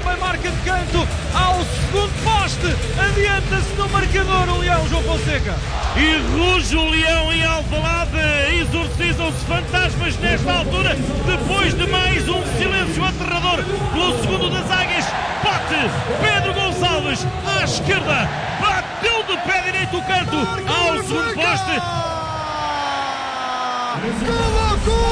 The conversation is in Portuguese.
também marca de canto ao segundo poste. Adianta-se no marcador o Leão, João Fonseca. E ruge o Leão em Alvalade. Exorcizam-se fantasmas nesta altura, depois de mais um silêncio aterrador pelo segundo das águias. Bate Pedro Gonçalves à esquerda, bateu de pé direito o canto ao segundo poste. Que loucura!